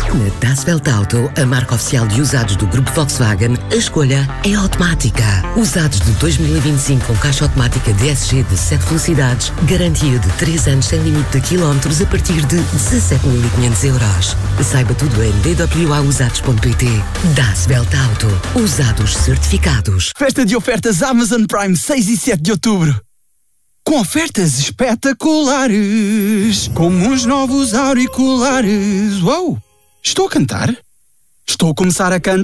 Na Das Welt Auto, a marca oficial de usados do grupo Volkswagen, a escolha é automática. Usados de 2025 com caixa automática DSG de 7 velocidades, garantia de 3 anos sem limite de quilómetros a partir de 17.500 euros. Saiba tudo em dwausados.pt. Das Welt Auto. Usados certificados. Festa de ofertas Amazon Prime 6 e 7 de outubro. Com ofertas espetaculares, como uns novos auriculares. Uou! Estou a cantar? Estou a começar a cantar.